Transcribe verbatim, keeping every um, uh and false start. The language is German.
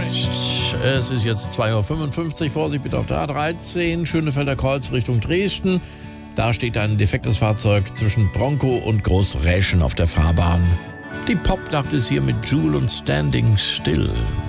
jetzt. Es ist jetzt zwei Uhr fünfundfünfzig. Vorsicht bitte auf der A dreizehn, Schönefelder Kreuz Richtung Dresden. Da steht ein defektes Fahrzeug zwischen Bronco und Großräschen auf der Fahrbahn. Die Popnacht ist hier mit Jewel und Standing Still.